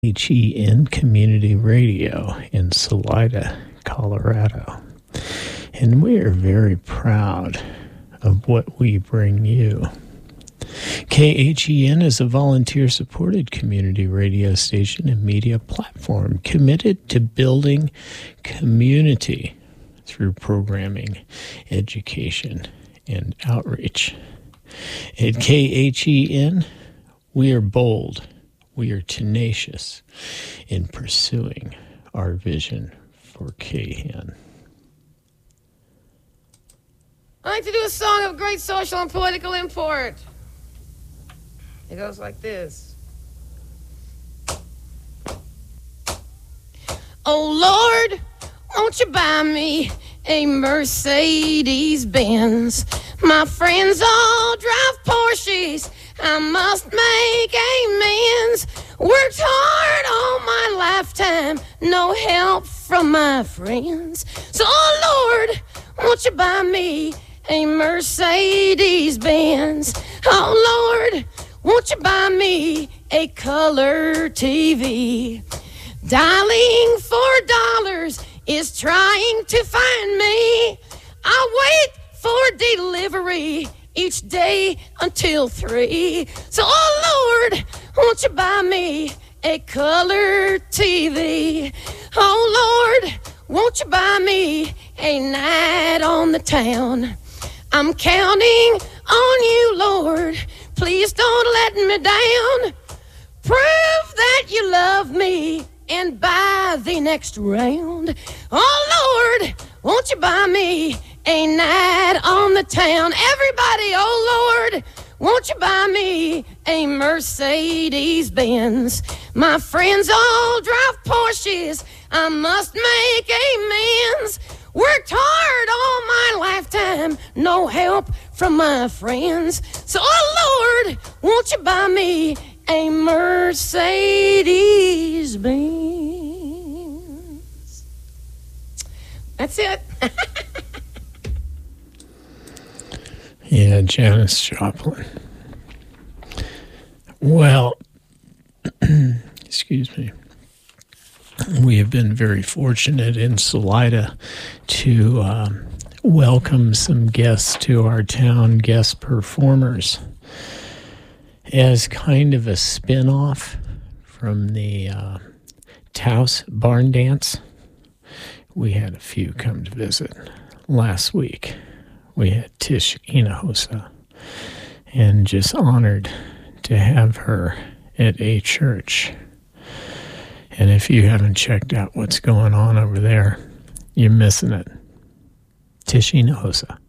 HEN Community Radio in Salida, Colorado. And we are very proud of what we bring you. KHEN is a volunteer-supported community radio station and media platform committed to building community through programming, education, and outreach. At KHEN, we are bold. We are tenacious in pursuing our vision for KHEN. I'd like to do a song of great social and political import. It goes like this. Oh Lord, won't you buy me a Mercedes-Benz? My friends all drive Porsches. I must make amends. Worked hard all my lifetime, no help from my friends. So, oh Lord, won't you buy me a Mercedes-Benz? Oh Lord, won't you buy me a color TV? Dialing $4 is trying to find me. I wait for delivery each day until 3. So, oh Lord, won't you buy me a color TV? Oh Lord, won't you buy me a night on the town? I'm counting on you, Lord. Please don't let me down. Prove that you love me and buy the next round. Oh Lord, won't you buy me a night on the town? Everybody, oh Lord, won't you buy me a Mercedes-Benz? My friends all drive Porsches. I must make amends. Worked hard all my lifetime, no help from my friends. So, oh Lord, won't you buy me a Mercedes-Benz? That's it. Yeah, Janis Joplin. Well, excuse me. We have been very fortunate in Salida to welcome some guests to our town, guest performers, as kind of a spin-off from the Taos Barn Dance. We had a few come to visit last week. We had Tish Hinojosa, and just honored to have her at a church. And if you haven't checked out what's going on over there, you're missing it. Tish Hinojosa.